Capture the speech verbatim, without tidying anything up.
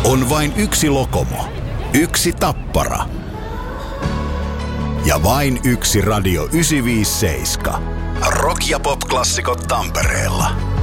On vain yksi Lokomo, yksi Tappara ja vain yksi Radio yhdeksänsataaviisikymmentäseitsemän. Rock- ja pop-klassikot Tampereella.